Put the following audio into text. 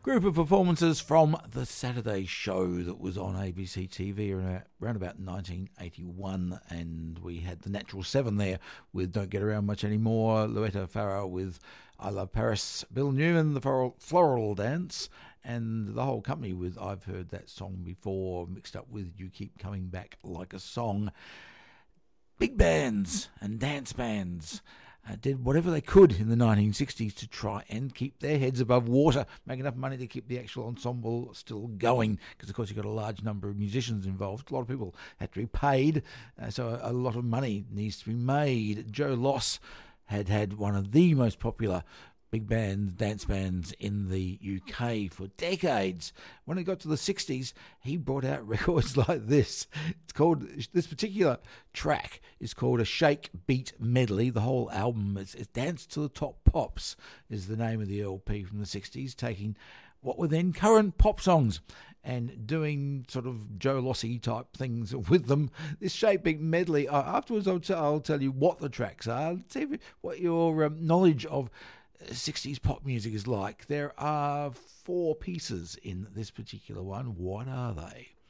Group of performances from the Saturday show that was on ABC TV around about 1981, and we had the Natural Seven there with Don't Get Around Much Anymore, Luetta Farrow with I Love Paris, Bill Newman, the Floral Dance, and the whole company with I've Heard That Song Before, mixed up with You Keep Coming Back Like a Song. Big bands and dance bands did whatever they could in the 1960s to try and keep their heads above water, make enough money to keep the actual ensemble still going, because of course you've got a large number of musicians involved. A lot of people had to be paid, so a lot of money needs to be made. Joe Loss had one of the most popular big bands, dance bands in the UK for decades. When it got to the 60s, he brought out records like this. This particular track is called a Shake Beat Medley. The whole album is Dance to the Top Pops is the name of the LP from the 60s, taking what were then current pop songs and doing sort of Joe Lossy type things with them. This Shake Beat Medley, afterwards I'll tell you what the tracks are. See what your knowledge of 60s pop music is like. There are 4 pieces in this particular one. What are they?